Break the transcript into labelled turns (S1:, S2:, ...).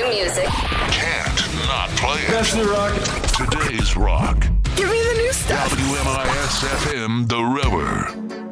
S1: music.
S2: Can't not play it.
S3: That's the rock.
S2: Today's rock.
S1: Give me the new stuff.
S2: WMIS FM, The River.